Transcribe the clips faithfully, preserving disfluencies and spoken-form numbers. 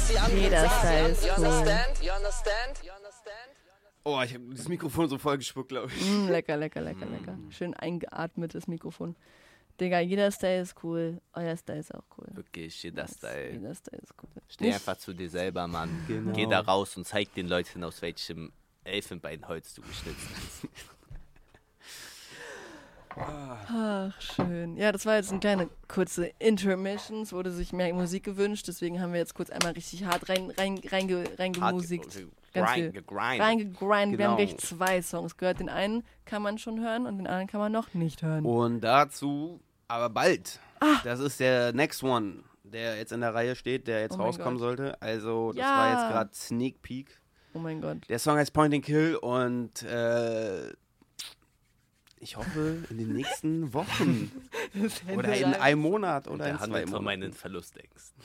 Jeder Style ist cool. Oh, ich habe das Mikrofon so voll gespuckt, glaube ich. Mm, lecker, lecker, lecker, lecker. Schön eingeatmetes Mikrofon. Digga, jeder Style ist cool. Euer Style ist auch cool. Wirklich, jeder Style. Jeder Style ist cool. Steh Nicht- einfach zu dir selber, Mann. Genau. Geh da raus und zeig den Leuten, aus welchem Elfenbeinholz du geschnitzt bist. Ach, schön. Ja, das war jetzt eine kleine kurze Intermission. Es wurde sich mehr Musik gewünscht, deswegen haben wir jetzt kurz einmal richtig hart rein, rein, reinge, reingemusikt. Ganz viel. Gegrind. Reingegrindet. Wir haben Genau. gleich zwei Songs gehört. Den einen kann man schon hören und den anderen kann man noch nicht hören. Und dazu, aber bald. Ah. Das ist der Next One, der jetzt in der Reihe steht, der jetzt Oh mein rauskommen Gott. sollte. Also, das Ja. war jetzt gerade Sneak Peek. Oh mein Gott. Der Song heißt Point and Kill und äh, ich hoffe, in den nächsten Wochen oder in einem Monat oder in Der zwei handelt von Monaten. meinen Verlustängsten.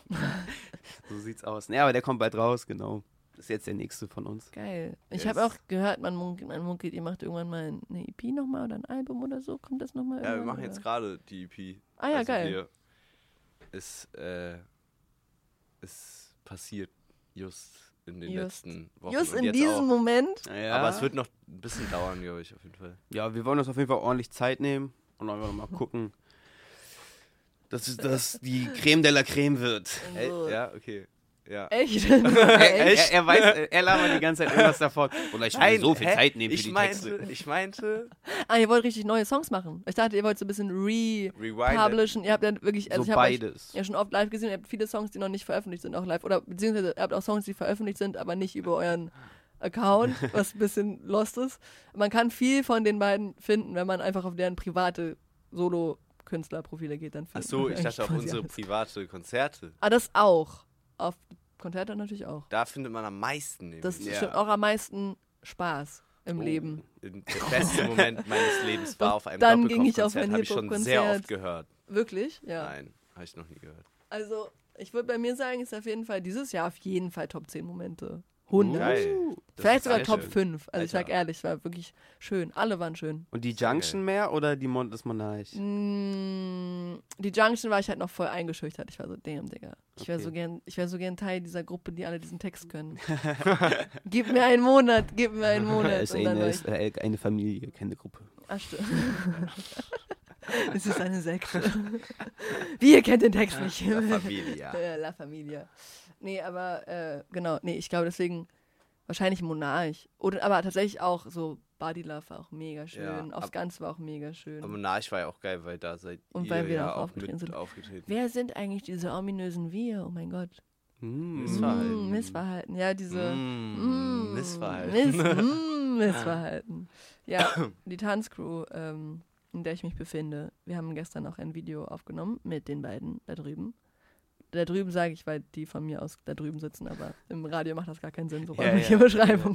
So sieht's aus. Ja, aber der kommt bald raus, genau. Das ist jetzt der nächste von uns. Geil. Ich Yes. habe auch gehört, man munkelt, man munkelt, ihr macht irgendwann mal eine E P nochmal oder ein Album oder so. Kommt das nochmal? Ja, wir machen jetzt gerade die E P. Ah ja, also geil. Wir, es, äh, es passiert just in den Just. letzten Wochen. Just und in jetzt diesem auch. Moment. Ja, Aber es wird noch ein bisschen dauern, glaube ich, auf jeden Fall. ja, wir wollen uns auf jeden Fall ordentlich Zeit nehmen und einfach mal gucken, dass es- dass die Creme de la Creme wird. So. Ey, ja, okay. Ja. Echt? Er, er, er weiß, er labert die ganze Zeit irgendwas davon. Oder ich will Nein, so viel hä? Zeit nehmen für ich die meinte, Texte. Ich meinte, Ah, ihr wollt richtig neue Songs machen. Ich dachte, ihr wollt so ein bisschen re-publishen. Rewind. Ihr habt dann wirklich, also So ich habe euch beides. ja schon oft live gesehen, ihr habt viele Songs, die noch nicht veröffentlicht sind, auch live. Oder beziehungsweise ihr habt auch Songs, die veröffentlicht sind, aber nicht über euren Account, was ein bisschen lost ist. Man kann viel von den beiden finden, wenn man einfach auf deren private Solo-Künstlerprofile geht. Dann findet Achso, man ich eigentlich dachte auf quasi unsere alles. private Konzerte. Ah, das auch. Auf Konzerte natürlich auch. Da findet man am meisten. Nämlich. Das ist Ja. schon auch am meisten Spaß im Oh. Leben. Der beste Moment meines Lebens war Und auf einem dann ging ich auf Doppelkopfkonzert. ein Habe ich schon sehr Hip-Hop-Konzert. oft gehört. Wirklich? Ja. Nein, habe ich noch nie gehört. Also, ich würde bei mir sagen, ist auf jeden Fall dieses Jahr auf jeden Fall Top zehn Momente. hundert. Geil. Das Vielleicht ist sogar sehr Top schön. fünf. Also ich sag Alter. ehrlich, es war wirklich schön. Alle waren schön. Und die Junction mehr oder die Mond des Monarch? Mm, die Junction war ich halt noch voll eingeschüchtert. Ich war so, damn, Digga. Ich wäre Okay. so gern, ich wäre so gern Teil dieser Gruppe, die alle diesen Text können. Gib mir einen Monat, gib mir einen Monat. Es ist Und dann eine, war ist ich, äh, eine Familie, keine Gruppe. ach, stimmt. Es ist eine Sekte. Wie, ihr kennt den Text nicht. La Familia. Ja, La Familia. Nee, aber äh, genau, nee, ich glaube deswegen wahrscheinlich Monarch. Oder aber tatsächlich auch so Body Love war auch mega schön. Ja, Aufs ab- Ganze war auch mega schön. Aber Monarch war ja auch geil, weil da seid Und ihr weil wir ja auch auch aufgetreten mit sind. aufgetreten. Wer sind eigentlich diese ominösen Wir? Oh mein Gott. Hm. Missverhalten. Mm, Missverhalten. Ja, diese Mm, mm, Missverhalten. Miss, mm, Missverhalten. Ja, die Tanzcrew, ähm, in der ich mich befinde. Wir haben gestern auch ein Video aufgenommen mit den beiden da drüben. Da drüben sage ich, weil die von mir aus da drüben sitzen, aber im Radio macht das gar keinen Sinn, so Ja, bei ja. Beschreibung.